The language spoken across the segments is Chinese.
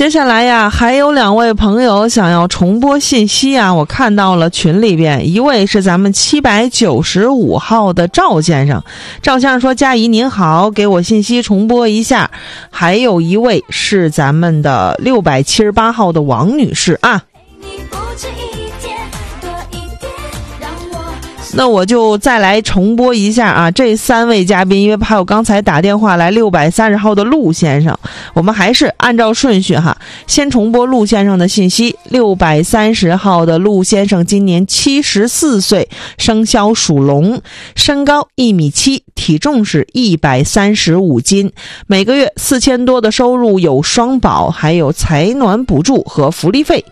接下来呀，还有2位朋友想要重播信息啊，我看到了群里边，一位是咱们795号的赵先生，赵先生说：“佳怡您好，给我信息重播一下。”还有一位是咱们的678号的王女士啊。那我就再来重播一下啊，这3位嘉宾，因为还有刚才打电话来630号的陆先生，我们还是按照顺序哈，先重播陆先生的信息。630号的陆先生今年74岁，生肖属龙，身高1.7米，体重是135斤，每个月4000多的收入，有双保，还有采暖补助和福利费。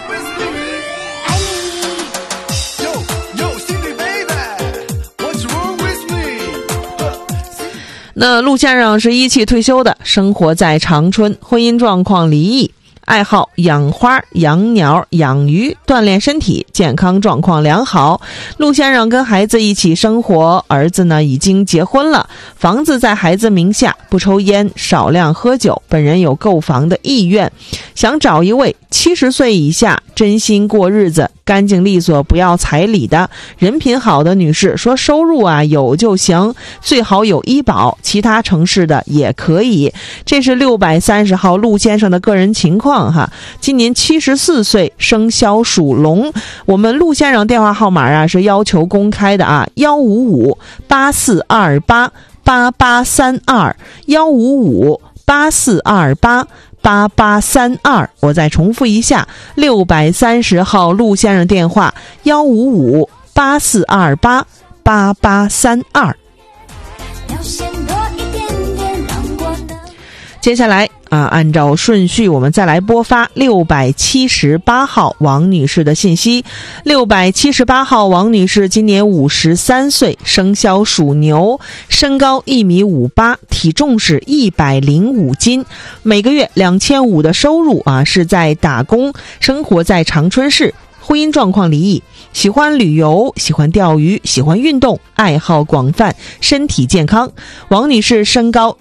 那陆先生是1期退休的，生活在长春，婚姻状况离异，爱好养花、养鸟、养鱼，锻炼身体，健康状况良好。陆先生跟孩子一起生活，儿子呢已经结婚了，房子在孩子名下，不抽烟，少量喝酒，本人有购房的意愿，想找一位70岁以下，真心过日子，干净利索，不要彩礼的，人品好的女士，说收入啊有就行，最好有医保，其他城市的也可以。这是630号陆先生的个人情况哈，今年74岁，生肖属龙。我们陆先生电话号码啊是要求公开的啊，155-8428-8832，155-8428-8832。我再重复一下，630号陆先生电话155-8428-8832。接下来按照顺序我们再来播发678号王女士的信息。678号王女士今年53岁，生肖属牛，身高1.58米，体重是105斤，每个月2500的收入啊是在打工，生活在长春市，婚姻状况离异，喜欢旅游，喜欢钓鱼，喜欢运动，爱好广泛，身体健康。王女士身高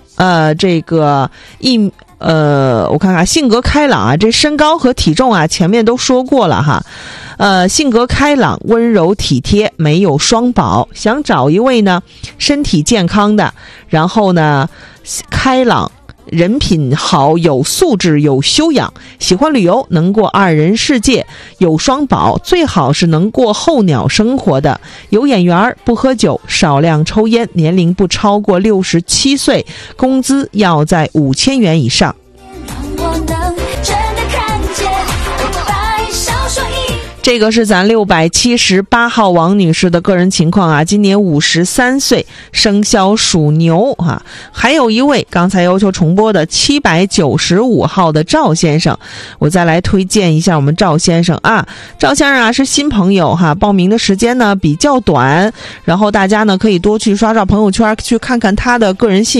我看看，性格开朗啊，这身高和体重啊前面都说过了哈。性格开朗，温柔体贴，没有双保，想找一位呢身体健康的，然后呢开朗，人品好，有素质，有修养，喜欢旅游，能过2人世界，有双保，最好是能过候鸟生活的，有眼缘，不喝酒，少量抽烟，年龄不超过67岁，工资要在5000元以上。这个是咱678号王女士的个人情况啊，今年53岁，生肖属牛啊。还有一位刚才要求重播的795号的赵先生，我再来推荐一下我们赵先生啊。赵先生啊是新朋友哈，报名的时间呢比较短，然后大家呢可以多去刷刷朋友圈，去看看他的个人信息。